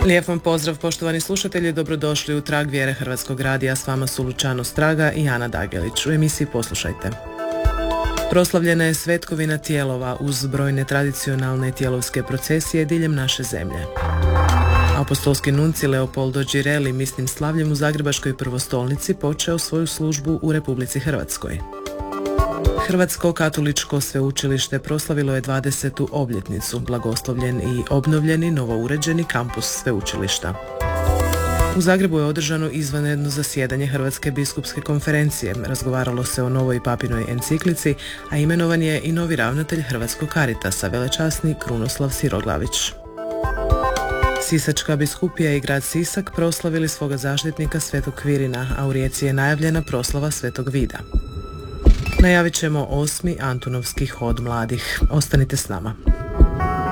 Lijep vam pozdrav, poštovani slušatelji, dobrodošli u Trag vjere Hrvatskog radija. S vama su Lučano Straga i Ana Dagelić. U emisiji Poslušajte. Proslavljena je Svetkovina tijelova uz brojne tradicionalne tijelovske procesije diljem naše zemlje. Apostolski nunci Leopoldo Girelli misnim slavljem u Zagrebačkoj prvostolnici počeo svoju službu u Republici Hrvatskoj. Hrvatsko katoličko sveučilište proslavilo je 20. obljetnicu, blagoslovljen i obnovljeni novouređeni kampus sveučilišta. U Zagrebu je održano izvanredno zasjedanje Hrvatske biskupske konferencije. Razgovaralo se o novoj papinoj enciklici, a imenovan je i novi ravnatelj Hrvatskog Caritasa, velečasni Krunoslav Siroglavić. Sisačka biskupija i grad Sisak proslavili svoga zaštitnika Svetog Kvirina, a u Rijeci je najavljena proslava Svetog Vida. Najavit ćemo 8. Antunovski hod mladih. Ostanite s nama.